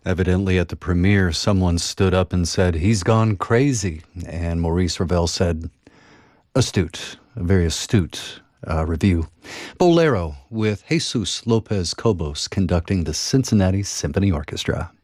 Evidently, at the premiere, someone stood up and said, "He's gone crazy." And Maurice Ravel said, "Astute, a very astute review." Bolero with Jesus Lopez Cobos conducting the Cincinnati Symphony Orchestra.